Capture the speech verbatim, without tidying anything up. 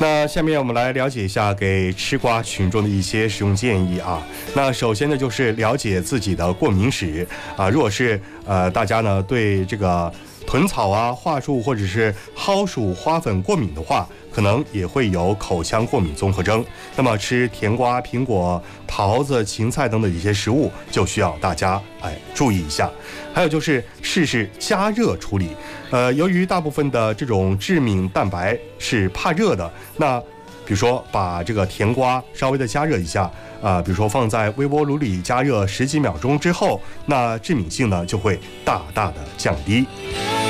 那下面我们来了解一下给吃瓜群众的一些使用建议啊。那首先呢，就是了解自己的过敏史啊。如果是呃大家呢对这个豚草啊、桦树或者是蒿属花粉过敏的话，可能也会有口腔过敏综合征。那么吃甜瓜、苹果、桃子、芹菜等等一些食物，就需要大家哎注意一下。还有就是试试加热处理。呃，由于大部分的这种致敏蛋白是怕热的，那比如说把这个甜瓜稍微的加热一下啊、呃，比如说放在微波炉里加热十几秒钟之后，那致敏性呢就会大大的降低。